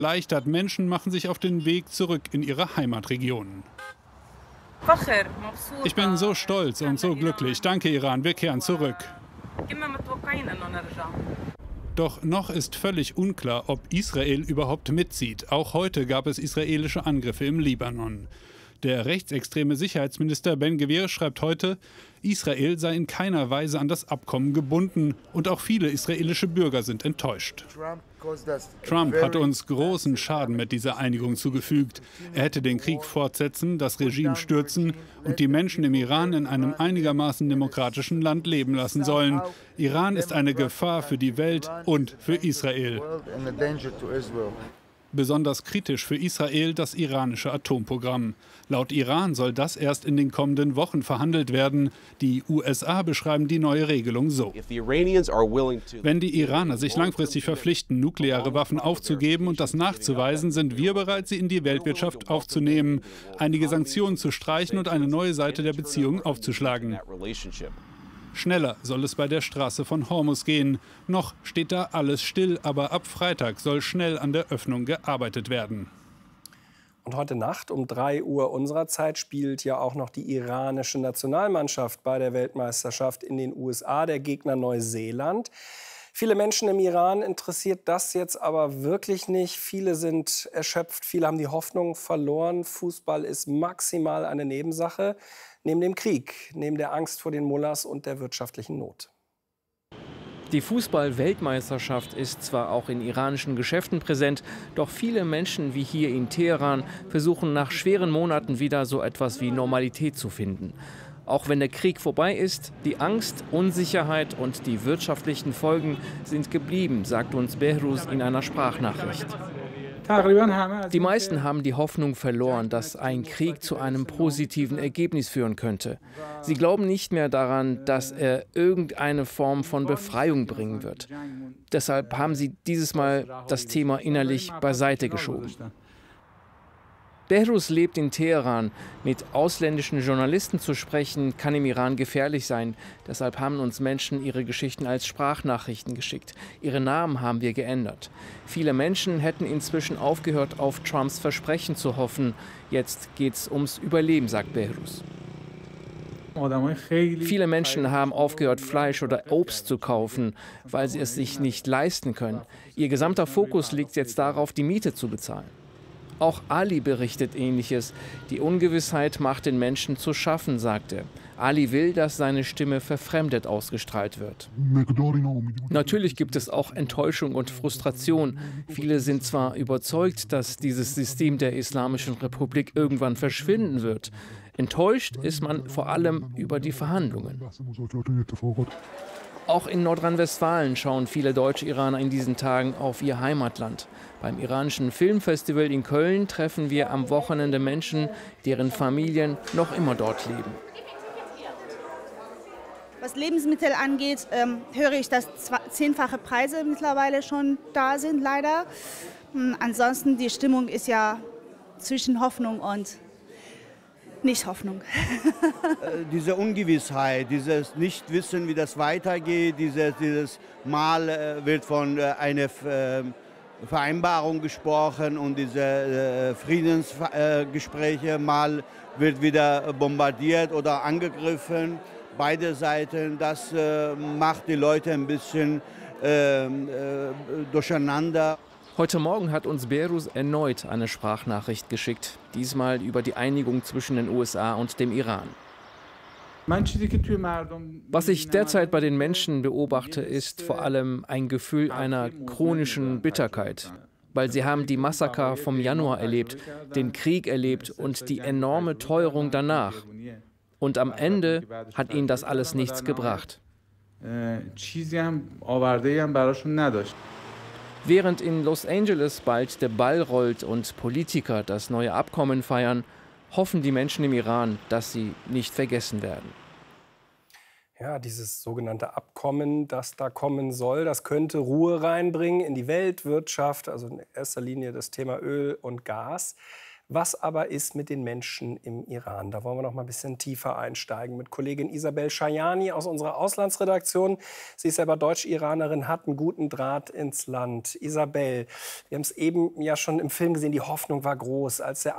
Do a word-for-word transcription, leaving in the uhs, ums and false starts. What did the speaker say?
Erleichtert, Menschen machen sich auf den Weg zurück in ihre Heimatregionen. Ich bin so stolz und so glücklich. Danke, Iran, wir kehren zurück. Doch noch ist völlig unklar, ob Israel überhaupt mitzieht. Auch heute gab es israelische Angriffe im Libanon. Der rechtsextreme Sicherheitsminister Ben-Gvir schreibt heute, Israel sei in keiner Weise an das Abkommen gebunden und auch viele israelische Bürger sind enttäuscht. Trump hat uns großen Schaden mit dieser Einigung zugefügt. Er hätte den Krieg fortsetzen, das Regime stürzen und die Menschen im Iran in einem einigermaßen demokratischen Land leben lassen sollen. Iran ist eine Gefahr für die Welt und für Israel. Besonders kritisch für Israel das iranische Atomprogramm. Laut Iran soll das erst in den kommenden Wochen verhandelt werden. Die U S A beschreiben die neue Regelung so. Wenn die Iraner sich langfristig verpflichten, nukleare Waffen aufzugeben und das nachzuweisen, sind wir bereit, sie in die Weltwirtschaft aufzunehmen, einige Sanktionen zu streichen und eine neue Seite der Beziehung aufzuschlagen. Schneller soll es bei der Straße von Hormuz gehen. Noch steht da alles still, aber ab Freitag soll schnell an der Öffnung gearbeitet werden. Und heute Nacht um drei Uhr unserer Zeit spielt ja auch noch die iranische Nationalmannschaft bei der Weltmeisterschaft in den U S A, der Gegner Neuseeland. Viele Menschen im Iran interessiert das jetzt aber wirklich nicht. Viele sind erschöpft, viele haben die Hoffnung verloren. Fußball ist maximal eine Nebensache. Neben dem Krieg, neben der Angst vor den Mullahs und der wirtschaftlichen Not. Die Fußball-Weltmeisterschaft ist zwar auch in iranischen Geschäften präsent, doch viele Menschen wie hier in Teheran versuchen nach schweren Monaten wieder so etwas wie Normalität zu finden. Auch wenn der Krieg vorbei ist, die Angst, Unsicherheit und die wirtschaftlichen Folgen sind geblieben, sagt uns Behruz in einer Sprachnachricht. Die meisten haben die Hoffnung verloren, dass ein Krieg zu einem positiven Ergebnis führen könnte. Sie glauben nicht mehr daran, dass er irgendeine Form von Befreiung bringen wird. Deshalb haben sie dieses Mal das Thema innerlich beiseite geschoben. Behruz lebt in Teheran. Mit ausländischen Journalisten zu sprechen, kann im Iran gefährlich sein. Deshalb haben uns Menschen ihre Geschichten als Sprachnachrichten geschickt. Ihre Namen haben wir geändert. Viele Menschen hätten inzwischen aufgehört, auf Trumps Versprechen zu hoffen. Jetzt geht's ums Überleben, sagt Behruz. Viele Menschen haben aufgehört, Fleisch oder Obst zu kaufen, weil sie es sich nicht leisten können. Ihr gesamter Fokus liegt jetzt darauf, die Miete zu bezahlen. Auch Ali berichtet Ähnliches. Die Ungewissheit macht den Menschen zu schaffen, sagt er. Ali will, dass seine Stimme verfremdet ausgestrahlt wird. Natürlich gibt es auch Enttäuschung und Frustration. Viele sind zwar überzeugt, dass dieses System der Islamischen Republik irgendwann verschwinden wird. Enttäuscht ist man vor allem über die Verhandlungen. Auch in Nordrhein-Westfalen schauen viele Deutsch-Iraner in diesen Tagen auf ihr Heimatland. Beim iranischen Filmfestival in Köln treffen wir am Wochenende Menschen, deren Familien noch immer dort leben. Was Lebensmittel angeht, ähm, höre ich, dass zehnfache Preise mittlerweile schon da sind, leider. Ähm, ansonsten, die Stimmung ist ja zwischen Hoffnung und Nicht-Hoffnung. äh, diese Ungewissheit, dieses Nichtwissen, wie das weitergeht, dieses, dieses Mal äh, wird von äh, einer äh, Vereinbarung gesprochen und diese äh, Friedensgespräche, äh, mal wird wieder bombardiert oder angegriffen. Beide Seiten, das äh, macht die Leute ein bisschen äh, äh, durcheinander. Heute Morgen hat uns Behruz erneut eine Sprachnachricht geschickt, diesmal über die Einigung zwischen den U S A und dem Iran. Was ich derzeit bei den Menschen beobachte, ist vor allem ein Gefühl einer chronischen Bitterkeit, weil sie haben die Massaker vom Januar erlebt, den Krieg erlebt und die enorme Teuerung danach. Und am Ende hat ihnen das alles nichts gebracht. Während in Los Angeles bald der Ball rollt und Politiker das neue Abkommen feiern, hoffen die Menschen im Iran, dass sie nicht vergessen werden. Ja, dieses sogenannte Abkommen, das da kommen soll, das könnte Ruhe reinbringen in die Weltwirtschaft, also in erster Linie das Thema Öl und Gas. Was aber ist mit den Menschen im Iran? Da wollen wir noch mal ein bisschen tiefer einsteigen mit Kollegin Isabel Schajani aus unserer Auslandsredaktion. Sie ist selber Deutsch-Iranerin, hat einen guten Draht ins Land. Isabel, wir haben es eben ja schon im Film gesehen, die Hoffnung war groß, als der